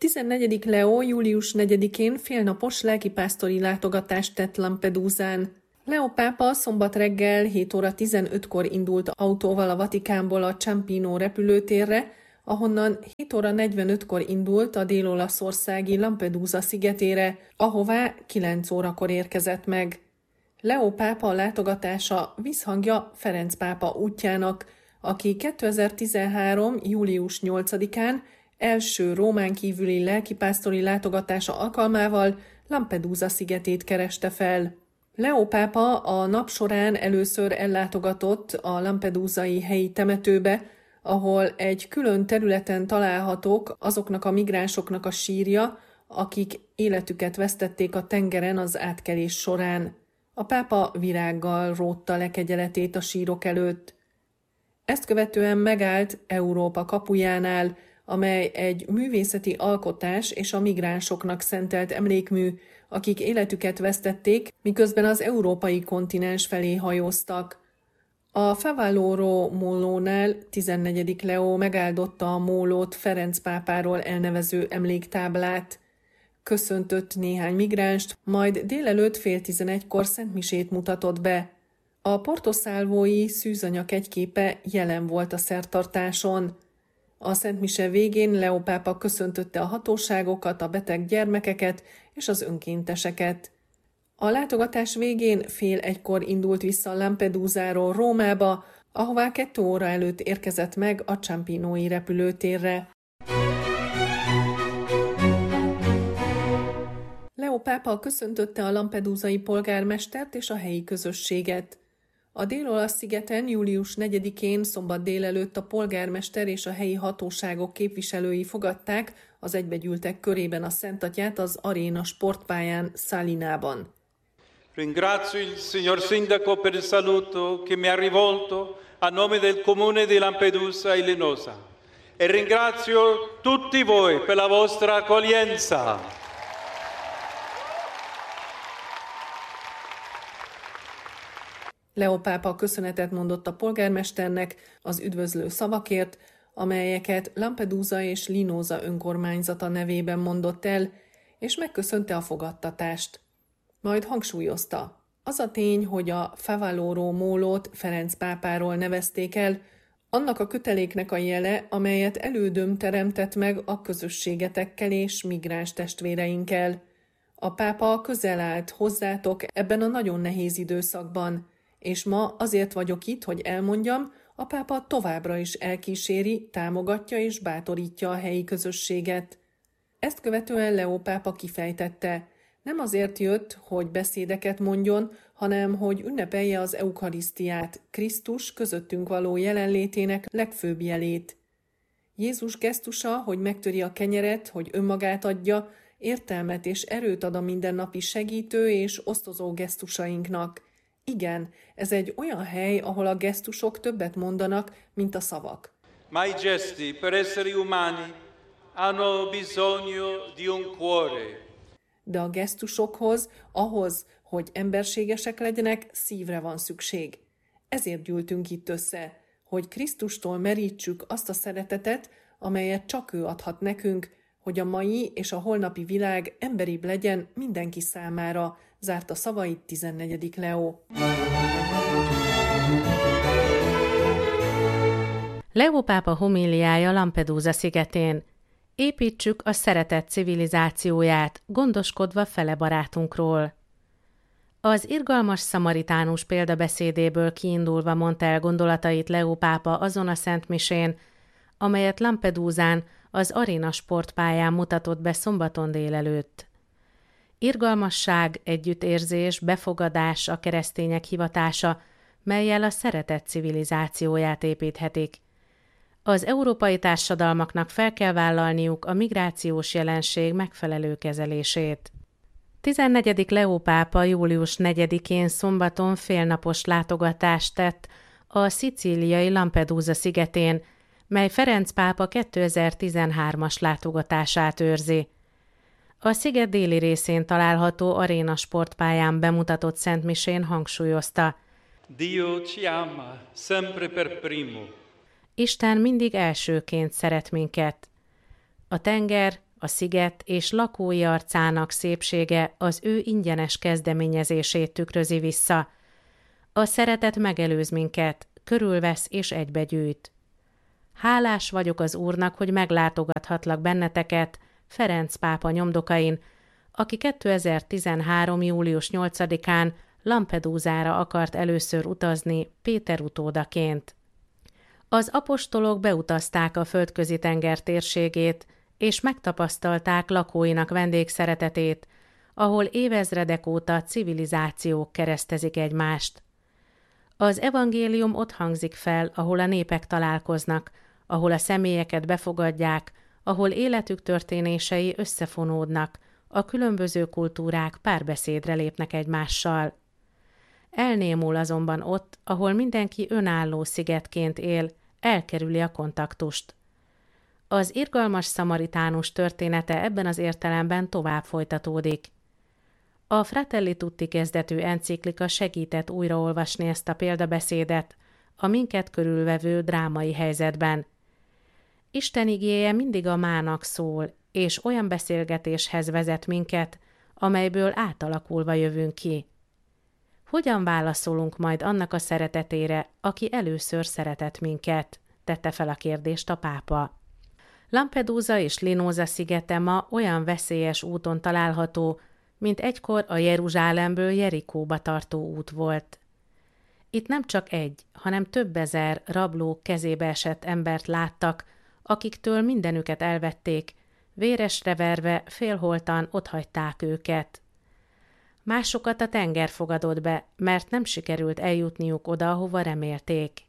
14. Leó július 4-én félnapos lelkipásztori látogatást tett Lampedusán. Leó pápa szombat reggel 7 óra 15-kor indult autóval a Vatikánból a Ciampino repülőtérre, ahonnan 7 óra 45-kor indult a dél-olaszországi Lampedusa szigetére, ahová 9 órakor érkezett meg. Leó pápa látogatása visszhangja Ferenc pápa útjának, aki 2013. július 8-án első Rómán kívüli lelkipásztori látogatása alkalmával Lampedusa szigetét kereste fel. Leó pápa a nap során először ellátogatott a lampedusai helyi temetőbe, ahol egy külön területen találhatók azoknak a migránsoknak a sírja, akik életüket vesztették a tengeren az átkelés során. A pápa virággal rótta le kegyeletét a sírok előtt. Ezt követően megállt Európa kapujánál, amely egy művészeti alkotás és a migránsoknak szentelt emlékmű, akik életüket vesztették, miközben az európai kontinens felé hajóztak. A Favaloro mólónál 14. Leó megáldotta a mólót Ferenc pápáról elnevező emléktáblát. Köszöntött néhány migránst, majd délelőtt 10:30-kor szentmisét mutatott be. A portoszálvói szűzanya kegyképe jelen volt a szertartáson. A szentmise végén Leó pápa köszöntötte a hatóságokat, a beteg gyermekeket és az önkénteseket. A látogatás végén 12:30-kor indult vissza Lampedusáról Rómába, ahová 2 óra előtt érkezett meg a Ciampinói repülőtérre. Leó pápa köszöntötte a lampedusai polgármestert és a helyi közösséget. A dél-olasz szigeten július 4-én szombat délelőtt a polgármester és a helyi hatóságok képviselői fogadták az egybegyűltek körében a Szentatyát az Aréna sportpályán Salinában. Ringrazio il signor Sindaco per il saluto che mi ha rivolto a nome del comune di Lampedusa e Linosa e ringrazio tutti voi per la vostra accoglienza. Leó pápa köszönetet mondott a polgármesternek az üdvözlő szavakért, amelyeket Lampedusa és Linosa önkormányzata nevében mondott el, és megköszönte a fogadtatást. Majd hangsúlyozta, az a tény, hogy a Favaloro mólót Ferenc pápáról nevezték el, annak a köteléknek a jele, amelyet elődöm teremtett meg a közösségetekkel és migráns testvéreinkkel. A pápa közel állt hozzátok ebben a nagyon nehéz időszakban, és ma azért vagyok itt, hogy elmondjam, a pápa továbbra is elkíséri, támogatja és bátorítja a helyi közösséget. Ezt követően Leó pápa kifejtette, nem azért jött, hogy beszédeket mondjon, hanem hogy ünnepelje az eukarisztiát, Krisztus közöttünk való jelenlétének legfőbb jelét. Jézus gesztusa, hogy megtöri a kenyeret, hogy önmagát adja, értelmet és erőt ad a mindennapi segítő és osztozó gesztusainknak. Igen, ez egy olyan hely, ahol a gesztusok többet mondanak, mint a szavak. Ma i gesti per essere umani hanno bisogno di un cuore. De a gesztusokhoz, ahhoz, hogy emberségesek legyenek, szívre van szükség. Ezért gyűltünk itt össze, hogy Krisztustól merítsük azt a szeretetet, amelyet csak ő adhat nekünk, hogy a mai és a holnapi világ emberibb legyen mindenki számára, zárta szavait 14. Leó. Leó pápa homíliája Lampedusa szigetén. Építsük a szeretet civilizációját, gondoskodva fele barátunkról. Az irgalmas szamaritánus példabeszédéből kiindulva mondta el gondolatait Leó pápa azon a szentmisén, amelyet Lampedusán, az Aréna sportpályán mutatott be szombaton délelőtt. Irgalmasság, együttérzés, befogadás a keresztények hivatása, mellyel a szeretet civilizációját építhetik. Az európai társadalmaknak fel kell vállalniuk a migrációs jelenség megfelelő kezelését. 14. Leó pápa július 4-én szombaton félnapos látogatást tett a szicíliai Lampedusa szigetén, mely Ferenc pápa 2013-as látogatását őrzi. A sziget déli részén található Aréna sportpályán bemutatott szentmisén hangsúlyozta: Dio ci ama sempre per primo. Isten mindig elsőként szeret minket. A tenger, a sziget és lakói arcának szépsége az ő ingyenes kezdeményezését tükrözi vissza. A szeretet megelőz minket, körülvesz és egybegyűjt. Hálás vagyok az Úrnak, hogy meglátogathatlak benneteket Ferenc pápa nyomdokain, aki 2013. július 8-án Lampedusára akart először utazni Péter utódaként. Az apostolok beutazták a Földközi-tenger térségét, és megtapasztalták lakóinak vendégszeretetét, ahol évezredek óta civilizációk keresztezik egymást. Az evangélium ott hangzik fel, ahol a népek találkoznak, ahol a személyeket befogadják, ahol életük történései összefonódnak, a különböző kultúrák párbeszédre lépnek egymással. Elnémul azonban ott, ahol mindenki önálló szigetként él, elkerüli a kontaktust. Az irgalmas szamaritánus története ebben az értelemben tovább folytatódik. A Fratelli Tutti kezdetű enciklika segített újraolvasni ezt a példabeszédet a minket körülvevő drámai helyzetben. Isten igéje mindig a mának szól, és olyan beszélgetéshez vezet minket, amelyből átalakulva jövünk ki. Hogyan válaszolunk majd annak a szeretetére, aki először szeretett minket? Tette fel a kérdést a pápa. Lampedusa és Linosa szigete ma olyan veszélyes úton található, mint egykor a Jeruzsálemből Jerikóba tartó út volt. Itt nem csak egy, hanem több ezer rablók kezébe esett embert láttak, akiktől mindenüket elvették, véresre verve félholtan otthagyták őket. Másokat a tenger fogadott be, mert nem sikerült eljutniuk oda, ahova remélték.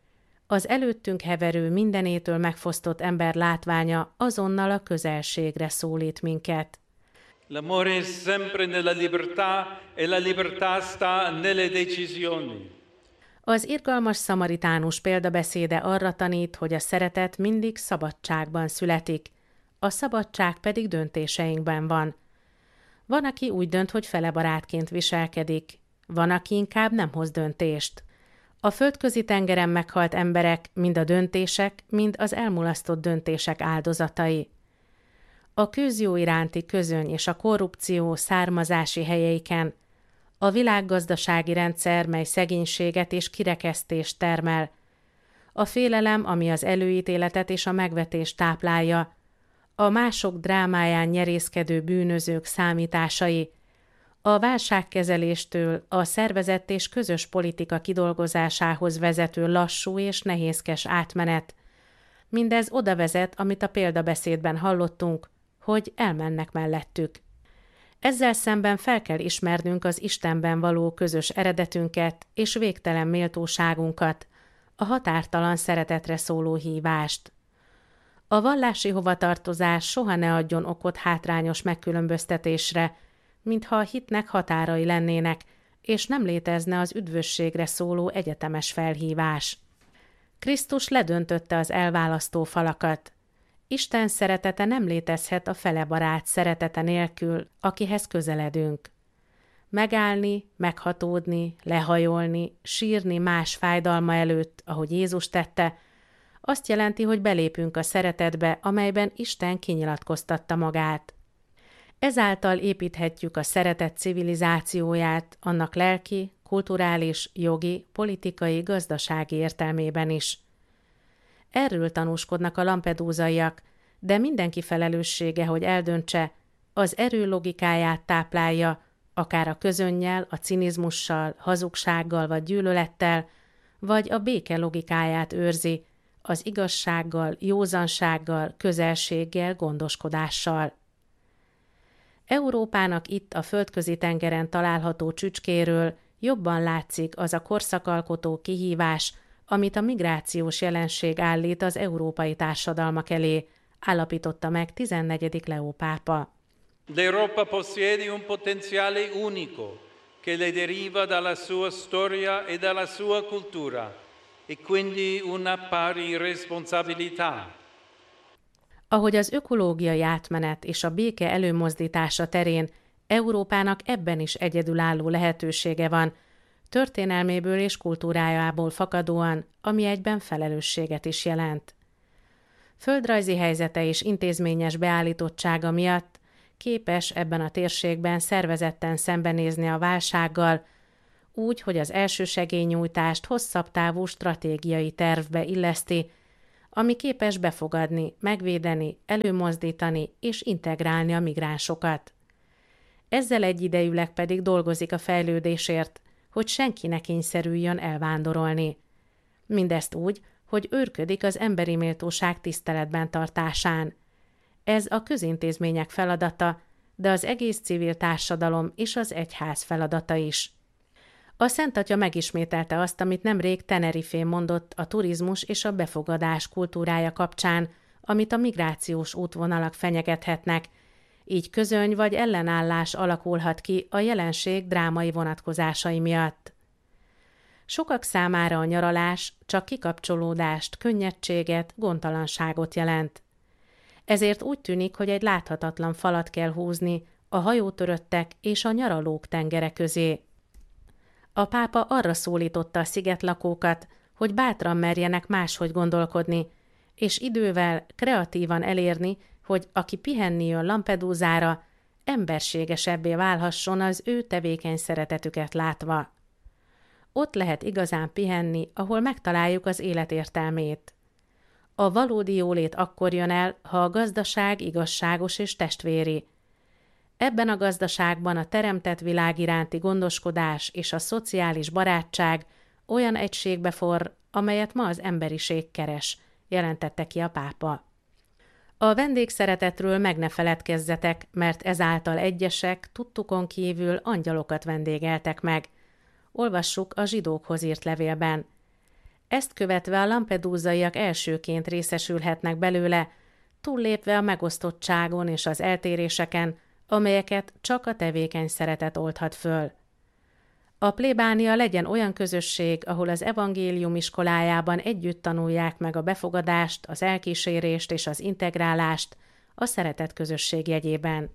Az előttünk heverő mindenétől megfosztott ember látványa azonnal a közelségre szólít minket. L'amore è sempre nella libertà e la libertà sta nelle decisioni. Az irgalmas szamaritánus példabeszéde arra tanít, hogy a szeretet mindig szabadságban születik, a szabadság pedig döntéseinkben van. Van, aki úgy dönt, hogy felebarátként viselkedik, van, aki inkább nem hoz döntést. A Földközi-tengeren meghalt emberek mind a döntések, mind az elmulasztott döntések áldozatai. A közjó iránti közöny és a korrupció származási helyeiken, a világgazdasági rendszer, mely szegénységet és kirekesztést termel, a félelem, ami az előítéletet és a megvetést táplálja, a mások drámáján nyerészkedő bűnözők számításai, a válságkezeléstől a szervezett és közös politika kidolgozásához vezető lassú és nehézkes átmenet. Mindez oda vezet, amit a példabeszédben hallottunk, hogy elmennek mellettük. Ezzel szemben fel kell ismernünk az Istenben való közös eredetünket és végtelen méltóságunkat, a határtalan szeretetre szóló hívást. A vallási hovatartozás soha ne adjon okot hátrányos megkülönböztetésre, mintha a hitnek határai lennének, és nem létezne az üdvösségre szóló egyetemes felhívás. Krisztus ledöntötte az elválasztó falakat. Isten szeretete nem létezhet a felebarát szeretete nélkül, akihez közeledünk. Megállni, meghatódni, lehajolni, sírni más fájdalma előtt, ahogy Jézus tette, azt jelenti, hogy belépünk a szeretetbe, amelyben Isten kinyilatkoztatta magát. Ezáltal építhetjük a szeretet civilizációját, annak lelki, kulturális, jogi, politikai, gazdasági értelmében is. Erről tanúskodnak a lampedúzaiak, de mindenki felelőssége, hogy eldöntse, az erő logikáját táplálja, akár a közönnyel, a cinizmussal, hazugsággal vagy gyűlölettel, vagy a béke logikáját őrzi, az igazsággal, józansággal, közelséggel, gondoskodással. Európának itt a Földközi-tengeren található csücskéről jobban látszik az a korszakalkotó kihívás, amit a migrációs jelenség állít az európai társadalmak elé, állapította meg 14. Leó pápa. L'Europa possiede un potenziale unico che le deriva dalla sua storia e dalla sua cultura e quindi una pari responsabilità. Ahogy az ökológiai átmenet és a béke előmozdítása terén Európának ebben is egyedülálló lehetősége van, történelméből és kultúrájából fakadóan, ami egyben felelősséget is jelent. Földrajzi helyzete és intézményes beállítottsága miatt képes ebben a térségben szervezetten szembenézni a válsággal, úgy, hogy az elsősegélynyújtást hosszabb távú stratégiai tervbe illeszti, ami képes befogadni, megvédeni, előmozdítani és integrálni a migránsokat. Ezzel egyidejűleg pedig dolgozik a fejlődésért, hogy senki ne kényszerüljön elvándorolni. Mindezt úgy, hogy őrködik az emberi méltóság tiszteletben tartásán. Ez a közintézmények feladata, de az egész civil társadalom és az egyház feladata is. A Szent Atya megismételte azt, amit nemrég Tenerifén mondott a turizmus és a befogadás kultúrája kapcsán, amit a migrációs útvonalak fenyegethetnek, így közöny vagy ellenállás alakulhat ki a jelenség drámai vonatkozásai miatt. Sokak számára a nyaralás csak kikapcsolódást, könnyedséget, gondtalanságot jelent. Ezért úgy tűnik, hogy egy láthatatlan falat kell húzni a hajótöröttek és a nyaralók tengere közé. A pápa arra szólította a szigetlakókat, hogy bátran merjenek máshogy gondolkodni, és idővel kreatívan elérni, hogy aki pihenni jön Lampedusára, emberségesebbé válhasson az ő tevékeny szeretetüket látva. Ott lehet igazán pihenni, ahol megtaláljuk az élet értelmét. A valódi jólét akkor jön el, ha a gazdaság igazságos és testvéri. Ebben a gazdaságban a teremtett világ iránti gondoskodás és a szociális barátság olyan egységbe forr, amelyet ma az emberiség keres, jelentette ki a pápa. A vendégszeretetről meg ne feledkezzetek, mert ezáltal egyesek tudtukon kívül angyalokat vendégeltek meg. Olvassuk a zsidókhoz írt levélben. Ezt követve a lampedúzaiak elsőként részesülhetnek belőle, túllépve a megosztottságon és az eltéréseken, amelyeket csak a tevékeny szeretet oldhat föl. A plébánia legyen olyan közösség, ahol az evangélium iskolájában együtt tanulják meg a befogadást, az elkísérést és az integrálást a szeretet közösség jegyében.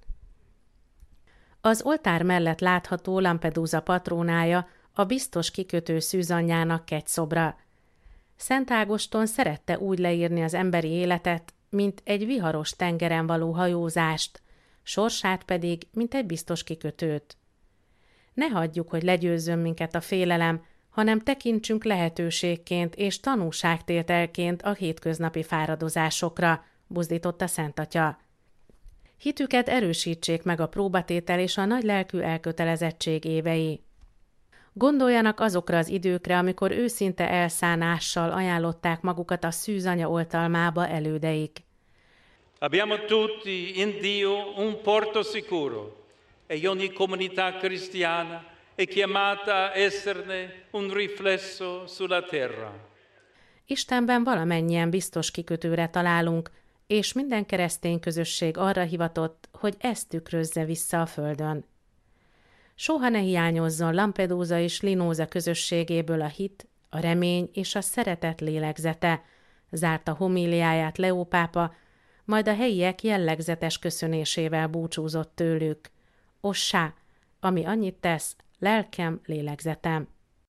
Az oltár mellett látható Lampedusa patrónája a biztos kikötő szűzanyjának kegyszobra. Szent Ágoston szerette úgy leírni az emberi életet, mint egy viharos tengeren való hajózást, sorsát pedig, mint egy biztos kikötőt. Ne hagyjuk, hogy legyőzzön minket a félelem, hanem tekintsünk lehetőségként és tanúságtételként a hétköznapi fáradozásokra, buzdította Szent Atya. Hitüket erősítsék meg a próbatétel és a nagylelkű elkötelezettség évei. Gondoljanak azokra az időkre, amikor őszinte elszánással ajánlották magukat a szűzanya oltalmába elődeik. Abbiamo tutti in Dio un porto sicuro e ogni comunità cristiana è chiamata a esserne un riflesso sulla terra. Istenben valamennyien biztos kikötőre találunk, és minden keresztény közösség arra hivatott, hogy ezt tükrözze vissza a földön. Soha ne hiányozzon Lampedusa és Linosa közösségéből a hit, a remény és a szeretet lélegzete, zárta homíliáját Leó pápa, majd a helyiek jellegzetes köszönésével búcsúzott tőlük. Ossá, ami annyit tesz, lelkem, lélegzetem.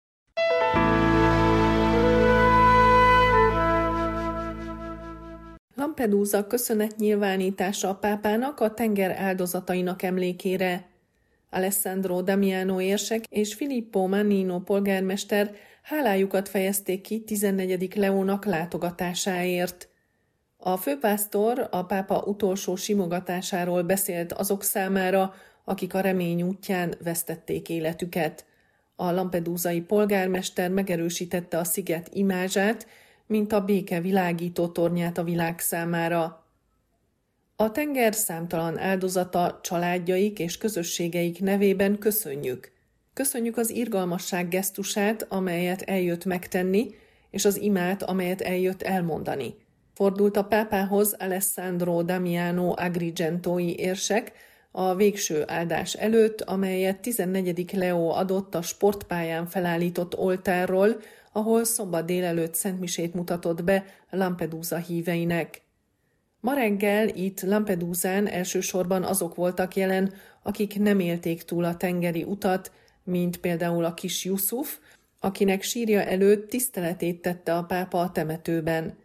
Lampedusa köszönetnyilvánítása a pápának a tenger áldozatainak emlékére. Alessandro Damiano érsek és Filippo Mannino polgármester hálájukat fejezték ki 14. Leónak látogatásáért. A főpásztor a pápa utolsó simogatásáról beszélt azok számára, akik a remény útján vesztették életüket. A lampedusai polgármester megerősítette a sziget imázsát, mint a béke világító tornyát a világ számára. A tenger számtalan áldozata, családjaik és közösségeik nevében köszönjük. Köszönjük az irgalmasság gesztusát, amelyet eljött megtenni, és az imát, amelyet eljött elmondani. Fordult a pápához Alessandro Damiano Agrigentói érsek a végső áldás előtt, amelyet 14. Leó adott a sportpályán felállított oltárról, ahol szombat délelőtt szentmisét mutatott be Lampedusa híveinek. Ma reggel itt Lampedusán elsősorban azok voltak jelen, akik nem élték túl a tengeri utat, mint például a kis Yusuf, akinek sírja előtt tiszteletét tette a pápa a temetőben.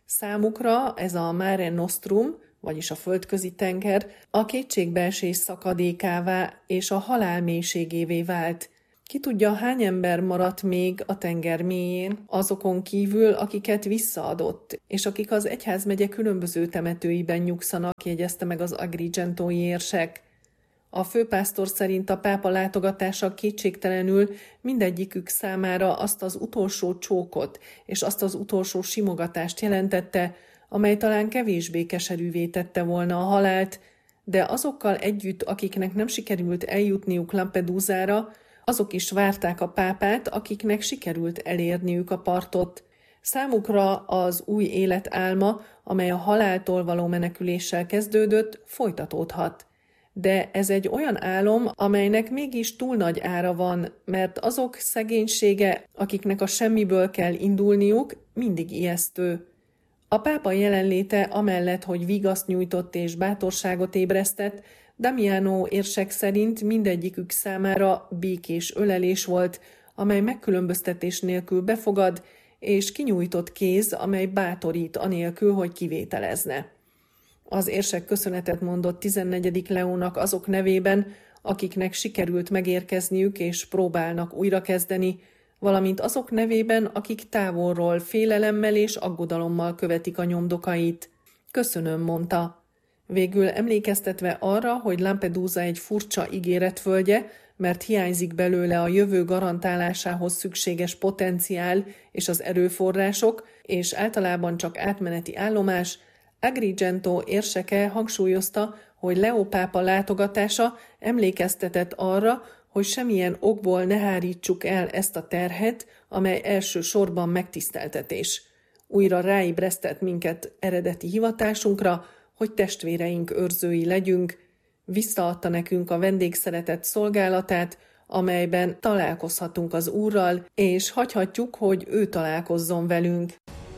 Számukra ez a Mare Nostrum, vagyis a földközi tenger, a kétségbeesés szakadékává és a halál mélységévé vált. Ki tudja, hány ember maradt még a tenger mélyén, azokon kívül, akiket visszaadott, és akik az egyházmegye különböző temetőiben nyugszanak, jegyezte meg az agrigentói érsek. A főpásztor szerint a pápa látogatása kétségtelenül mindegyikük számára azt az utolsó csókot és azt az utolsó simogatást jelentette, amely talán kevésbé keserűvé tette volna a halált, de azokkal együtt, akiknek nem sikerült eljutniuk Lampedusára, azok is várták a pápát, akiknek sikerült elérniük a partot. Számukra az új élet álma, amely a haláltól való meneküléssel kezdődött, folytatódhat. De ez egy olyan álom, amelynek mégis túl nagy ára van, mert azok szegénysége, akiknek a semmiből kell indulniuk, mindig ijesztő. A pápa jelenléte amellett, hogy vigaszt nyújtott és bátorságot ébresztett, Damiano érsek szerint mindegyikük számára békés ölelés volt, amely megkülönböztetés nélkül befogad, és kinyújtott kéz, amely bátorít anélkül, hogy kivételezne. Az érsek köszönetet mondott 14. Leónak azok nevében, akiknek sikerült megérkezniük és próbálnak újrakezdeni, valamint azok nevében, akik távolról félelemmel és aggodalommal követik a nyomdokait. Köszönöm, mondta. Végül emlékeztetve arra, hogy Lampedusa egy furcsa ígéretföldje, mert hiányzik belőle a jövő garantálásához szükséges potenciál és az erőforrások, és általában csak átmeneti állomás, Agrigento érseke hangsúlyozta, hogy Leó pápa látogatása emlékeztetett arra, hogy semmilyen okból ne hárítsuk el ezt a terhet, amely elsősorban megtiszteltetés. Újra ráébresztett minket eredeti hivatásunkra, hogy testvéreink őrzői legyünk, visszaadta nekünk a vendégszeretet szolgálatát, amelyben találkozhatunk az Úrral, és hagyhatjuk, hogy ő találkozzon velünk.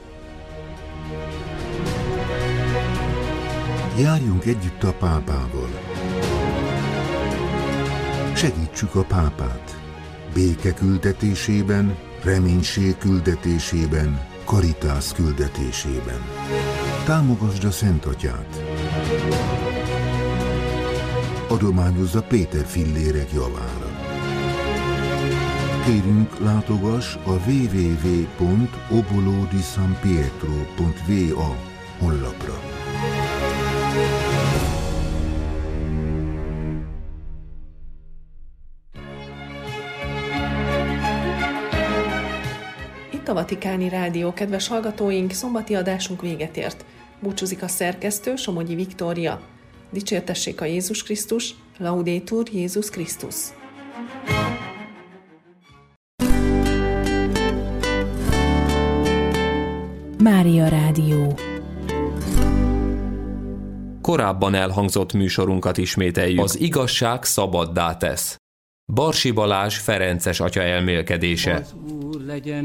Járjunk együtt a pápával. Segítsük a pápát. Béke küldetésében, reménység küldetésében, karitász küldetésében. Támogasd a Szent Atyát. Adományozza Péter fillérek javára. Kérünk, látogass a www.obolodisanpietro.va honlapra. Itt a Vatikáni Rádió, kedves hallgatóink, szombati adásunk véget ért. Búcsúzik a szerkesztő, Somogyi Viktória. Dicsértessék a Jézus Krisztus, Laudetur Jézus Krisztus. Mária Rádió. Korábban elhangzott műsorunkat ismételjük. Az igazság szabaddá tesz. Barsi Balázs ferences atya elmélkedése.